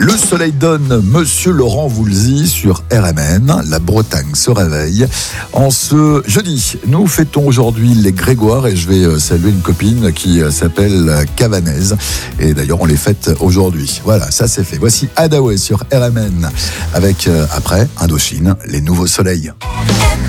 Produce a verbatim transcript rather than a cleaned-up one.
Le soleil donne, monsieur Laurent Voulzy sur R M N. La Bretagne se réveille. En ce jeudi, nous fêtons aujourd'hui les Grégoire et je vais saluer une copine qui s'appelle Cavanaise. Et d'ailleurs, on les fête aujourd'hui. Voilà, ça c'est fait. Voici Hadaway sur R M N avec, euh, après, Indochine, les nouveaux soleils.